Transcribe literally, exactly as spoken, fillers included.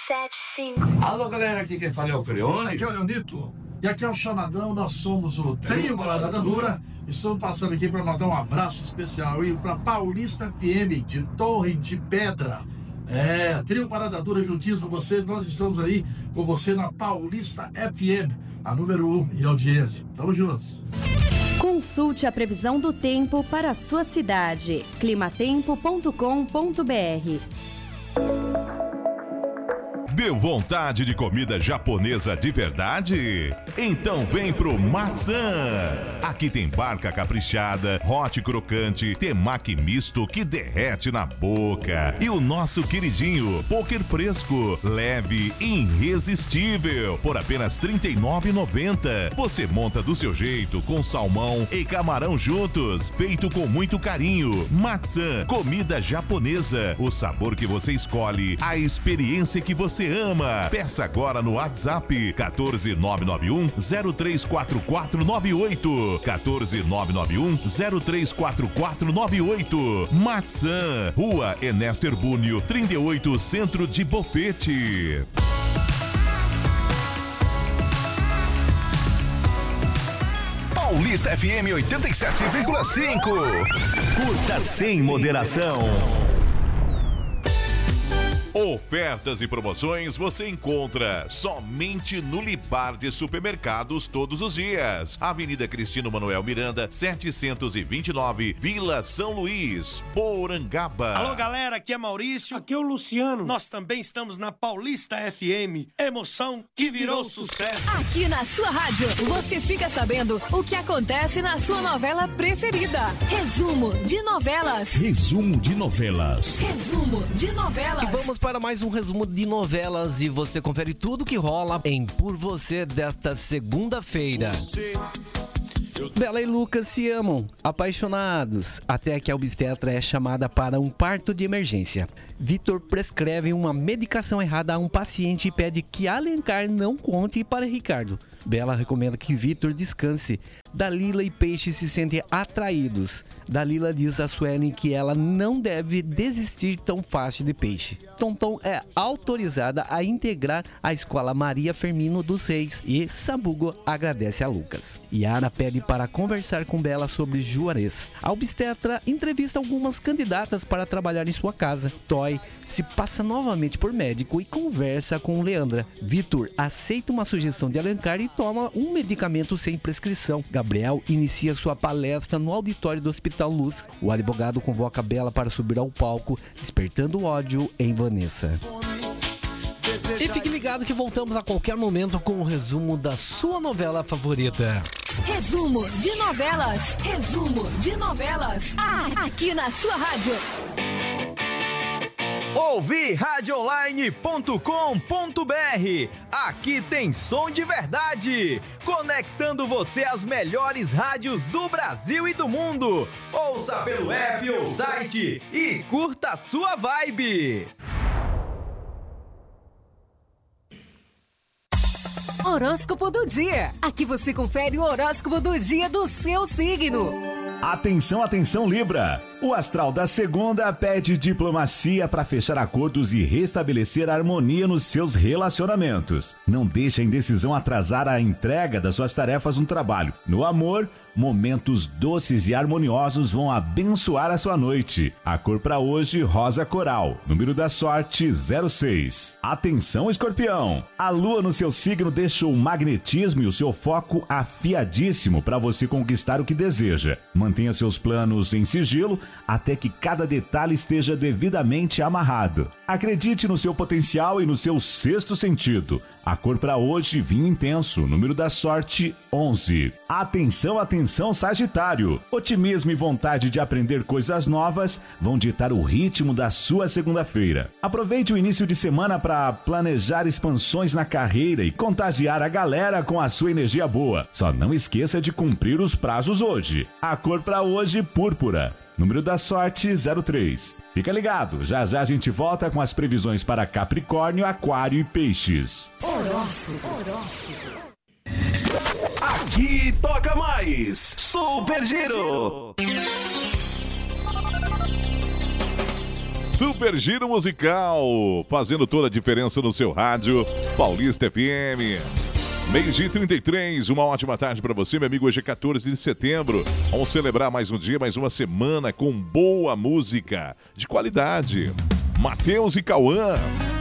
sete cinco. Alô, galera, aqui quem fala é o Creone. Aqui é o Leonito. E aqui é o Xanadão, nós somos o Trio Morada Dura. Estou passando aqui para mandar um abraço especial para Paulista F M, de Torre de Pedra. É, Trio Parada Dura juntinhos com você. Nós estamos aí com você na Paulista F M, a número um em audiência. Tamo juntos. Consulte a previsão do tempo para a sua cidade. climatempo ponto com ponto br. Deu vontade de comida japonesa de verdade? Então vem pro Matzan! Aqui tem barca caprichada, hot crocante, temaki misto que derrete na boca. E o nosso queridinho, poker fresco, leve e irresistível, por apenas trinta e nove reais e noventa centavos. Você monta do seu jeito, com salmão e camarão juntos, feito com muito carinho. Matzan, comida japonesa, o sabor que você escolhe, a experiência que você ama. Peça agora no WhatsApp quatorze nove nove um zero três quatro quatro nove oito. quatorze nove nove um zero três quatro quatro nove oito. Matzan, Rua Ernesto Herbúnio, trinta e oito, Centro de Bofete. Paulista F M oitenta e sete vírgula cinco. Curta sem moderação. Ofertas e promoções você encontra somente no Libar de Supermercados todos os dias. Avenida Cristino Manuel Miranda, setecentos e vinte e nove, Vila São Luís, Porangaba. Alô, galera, aqui é Maurício. Aqui é o Luciano. Nós também estamos na Paulista F M. Emoção que virou sucesso. Aqui na sua rádio, você fica sabendo o que acontece na sua novela preferida. Resumo de novelas. Resumo de novelas. Resumo de novelas. E vamos para mais um resumo de novelas e você confere tudo que rola em Por Você desta segunda-feira. Bela e Lucas se amam, apaixonados, até que a obstetra é chamada para um parto de emergência. Vitor prescreve uma medicação errada a um paciente e pede que Alencar não conte para Ricardo. Bela recomenda que Vitor descanse. Dalila e Peixe se sentem atraídos. Dalila diz a Suelen que ela não deve desistir tão fácil de Peixe. Tonton é autorizada a integrar a escola Maria Firmino dos Reis e Sabugo agradece a Lucas. Yara pede para conversar com Bela sobre Juarez. A obstetra entrevista algumas candidatas para trabalhar em sua casa. Toy se passa novamente por médico e conversa com Leandra. Vitor aceita uma sugestão de Alencar e toma um medicamento sem prescrição. Gabriel inicia sua palestra no auditório do Hospital Luz. O advogado convoca Bela para subir ao palco, despertando ódio em Vanessa. E fique ligado que voltamos a qualquer momento com o resumo da sua novela favorita. Resumo de novelas. Resumo de novelas. Ah, aqui na sua rádio. Ouvi rádio online ponto com ponto br. Aqui tem som de verdade, conectando você às melhores rádios do Brasil e do mundo. Ouça pelo app ou site e curta a sua vibe. Horóscopo do dia. Aqui você confere o horóscopo do dia do seu signo. Atenção, atenção, Libra! O astral da segunda pede diplomacia para fechar acordos e restabelecer a harmonia nos seus relacionamentos. Não deixe a indecisão atrasar a entrega das suas tarefas no trabalho. No amor, momentos doces e harmoniosos vão abençoar a sua noite. A cor para hoje, rosa coral. Número da sorte, zero seis. Atenção, Escorpião! A lua no seu signo deixa o magnetismo e o seu foco afiadíssimo para você conquistar o que deseja. Mantenha seus planos em sigilo até que cada detalhe esteja devidamente amarrado. Acredite no seu potencial e no seu sexto sentido. A cor para hoje, vinho intenso. Número da sorte, onze. Atenção, atenção, Sagitário! Otimismo e vontade de aprender coisas novas vão ditar o ritmo da sua segunda-feira. Aproveite o início de semana para planejar expansões na carreira e contagiar a galera com a sua energia boa. Só não esqueça de cumprir os prazos hoje. A cor para hoje, púrpura. Número da sorte, zero três. Fica ligado, já já a gente volta com as previsões para Capricórnio, Aquário e Peixes. Horóscopo. Horóscopo. Aqui toca mais Super Giro. Super Giro Musical, fazendo toda a diferença no seu rádio, Paulista F M. Meio-dia e trinta e três, uma ótima tarde para você, meu amigo. Hoje é quatorze de setembro. Vamos celebrar mais um dia, mais uma semana com boa música de qualidade. Matheus e Cauã,